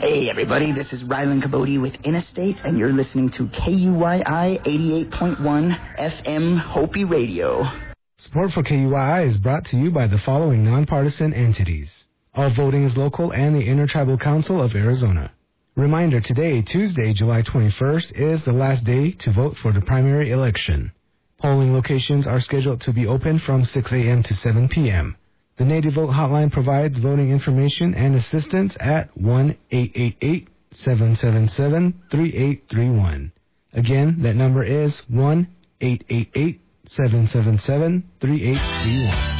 Hey, everybody, this is Rylan Cabote with Interstate, and you're listening to KUYI 88.1 FM Hopi Radio. Support for KUYI is brought to you by the following nonpartisan entities. All voting is local and the Intertribal Council of Arizona. Reminder, today, Tuesday, July 21st, is the last day to vote for the primary election. Polling locations are scheduled to be open from 6 a.m. to 7 p.m. The Native Vote Hotline provides voting information and assistance at 1-888-777-3831. Again, that number is 1-888-777-3831.